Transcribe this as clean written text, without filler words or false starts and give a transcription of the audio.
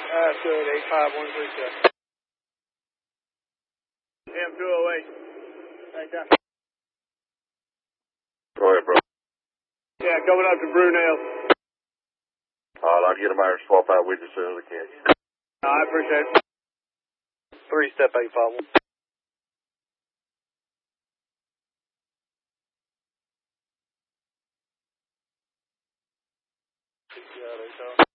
Good, 85137. M208. Thank you. Go ahead, bro. Yeah, coming up to Brunel. I'll get them out and swap out with you as soon as I can. I appreciate it. 3-step 851. Yeah,